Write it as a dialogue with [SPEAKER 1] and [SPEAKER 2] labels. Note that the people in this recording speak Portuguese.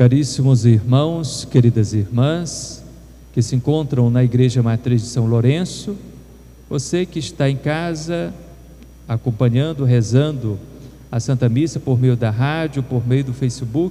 [SPEAKER 1] Caríssimos irmãos, queridas irmãs, que se encontram na Igreja Matriz de São Lourenço, você que está em casa, acompanhando, rezando a Santa Missa por meio da rádio, por meio do Facebook,